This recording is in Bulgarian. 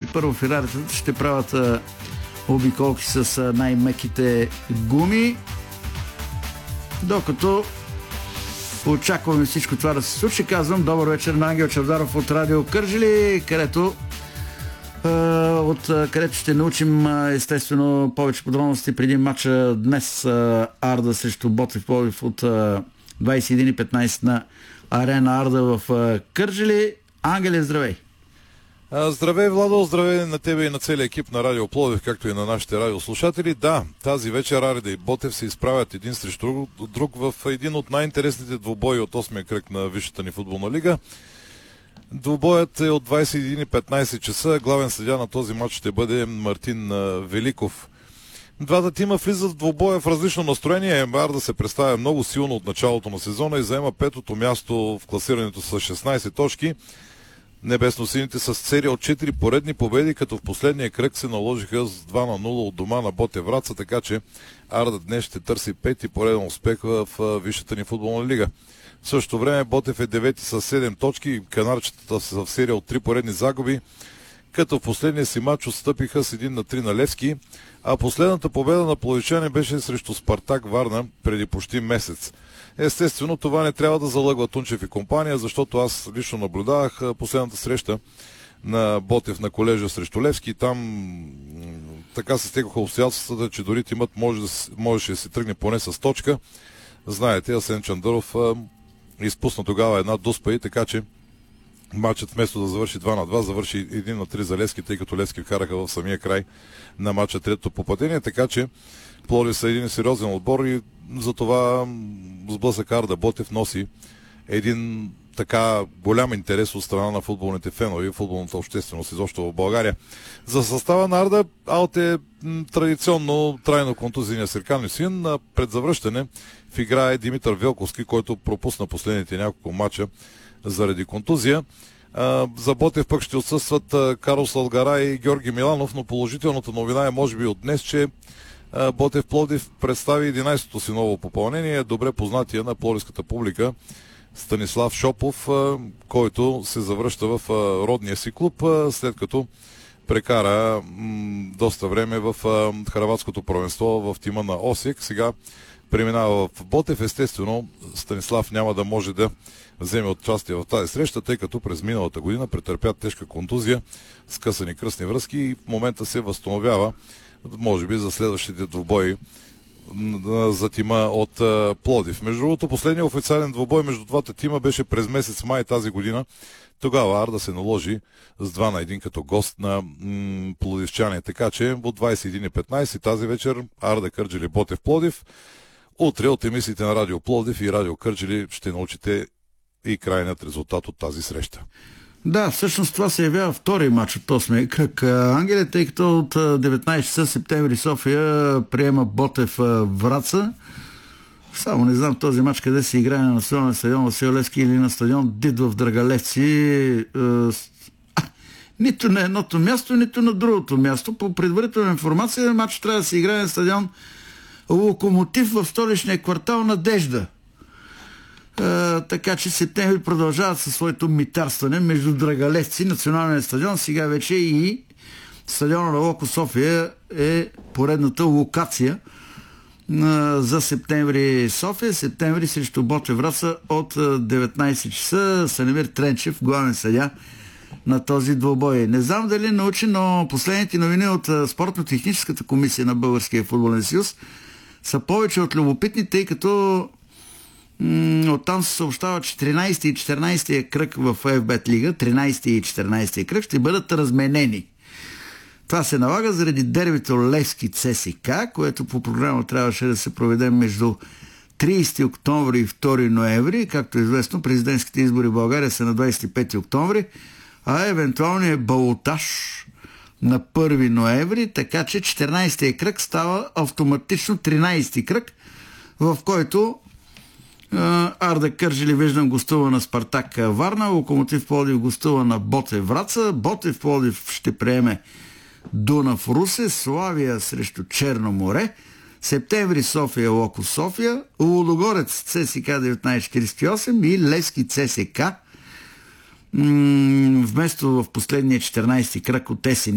Първо фераритата ще правят обиколки с най-меките гуми, докато очакваме всичко това да се случи. Казвам добър вечер на Ангел Чавдаров от Радио Кърджали, където ще научим естествено повече подробности преди матча днес Арда срещу Ботев Пловдив от 21:15 на Арена Арда в Кърджали. Ангеле, здравей! Здравей, Владо, здравей на тебе и на целия екип на Радио Пловдив, както и на нашите радиослушатели. Да, тази вечер Арда и Ботев се изправят един срещу друг в един от най-интересните двубои от 8-я кръг на Висшата ни футболна лига. Двубоят е от 21:15 часа. Главен съдия на този матч ще бъде Мартин Великов. Двата тима влизат в двубоя в различно настроение. Арда се представя много силно от началото на сезона и заема петото място в класирането с 16 точки. Небесносините с серия от 4 поредни победи, като в последния кръг се наложиха с 2-0 от дома на Ботев Враца, така че Арда днес ще търси пети пореден успех в Висшата ни футболна лига. В същото време Ботев е 9 с 7 точки, канарчетата са в серия от 3 поредни загуби, като в последния си матч отстъпиха с 1-3 на Левски, а последната победа на пловдивчани беше срещу Спартак Варна преди почти месец. Естествено, това не трябва да залъгва Тунчев и компания, защото аз лично наблюдавах последната среща на Ботев на колежа срещу Левски. Там така се стекоха обстоятелствата, че дори тимът можеше да се тръгне поне с точка. Знаете, Асен Чандъров изпусна тогава една дуспа и така че матчът вместо да завърши 2-2, завърши 1-3 за Левски, тъй като Левски вкараха в самия край на матча третото попадение, така че Пловдив са един сериозен отбор и затова сблъсък Арда Ботев носи един така голям интерес от страна на футболните фенове и футболната общественост изобщо в България. За състава на Арда аут е традиционно трайно контузения Серкан Люсин. Пред завръщане в игра е Димитър Велковски, който пропусна последните няколко мача заради контузия. За Ботев пък ще отсъстват Карлос Алгара и Георги Миланов, но положителната новина е може би от днес, че Ботев Пловдив представи 11-то си ново попълнение, добре познатия на пловдивската публика Станислав Шопов, който се завръща в родния си клуб, след като прекара доста време в хърватското първенство в тима на Осijek. Сега преминава в Ботев. Естествено, Станислав няма да може да вземе участие в тази среща, тъй като през миналата година претърпя тежка контузия, скъсани кръстни връзки и в момента се възстановява, може би за следващите двубои за тима от Пловдив. Между другото, последният официален двубой между двата тима беше през месец май тази година. Тогава Арда се наложи с 2-1 като гост на пловдивчани. Така че от 21:15 тази вечер Арда Кърджали Ботев Пловдив. Утре от емисиите на Радио Пловдив и Радио Кърджали ще научите и крайният резултат от тази среща. Да, всъщност това се явява втори матч от 8-я кръг. Ангеле, тъй като от 19 часа Септември София приема Ботев Враца. Само не знам този матч къде се играе, на национален стадион Васил Левски или на стадион Дид в Драгалевци. Нито на едното място, нито на другото място. По предварителна информация, матч трябва да се играе на стадион Локомотив в столичния квартал Надежда. Така че Септември продължават със своето митарстване между Драгалевци, националния стадион, сега вече и стадиона на Локо София е поредната локация за Септември София. Септември срещу Ботев Враца от 19 часа. Станимир Тренчев, главен съдия на този двубой. Не знам дали научи, но последните новини от Спортно-техническата комисия на Българския футболен съюз са повече от любопитни, тъй като оттам се съобщава, че 13 и 14 кръг в FBET лига, 13 и 14 кръг ще бъдат разменени. Това се налага заради дербито Левски ЦСК, което по програма трябваше да се проведе между 30 октомври и 2 ноември. Както е известно, президентските избори в България са на 25 октомври, а евентуалният балотаж на 1 ноември, така че 14 кръг става автоматично 13 кръг, в който Арда Кърджали, виждам, гостува на Спартак Варна, Локомотив Пловдив гостува на Ботев Враца, Ботев Пловдив ще приеме Дунав Русе, Славия срещу Черно море, Септември София Локо София, Лудогорец ЦСК 1948 и Левски ЦСК. Вместо в последния 14 кръг от есен